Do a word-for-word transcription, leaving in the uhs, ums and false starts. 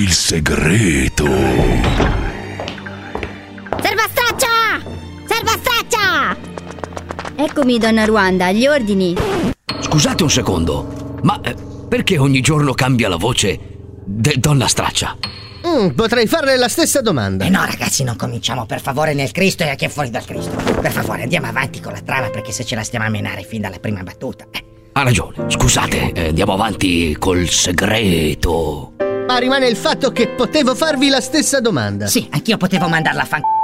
il segreto. Servastraccia! Servastraccia! Eccomi, donna Ruanda, agli ordini. Scusate un secondo, ma eh, perché ogni giorno cambia la voce de donna Straccia? Mm, potrei farle la stessa domanda. Eh no, ragazzi, non cominciamo, per favore, nel Cristo e a chi è fuori dal Cristo. Per favore, andiamo avanti con la trama, perché se ce la stiamo a menare fin dalla prima battuta. Eh. Ha ragione, scusate, eh, andiamo avanti col segreto. Ma rimane il fatto che potevo farvi la stessa domanda. Sì, anch'io potevo mandarla a fan...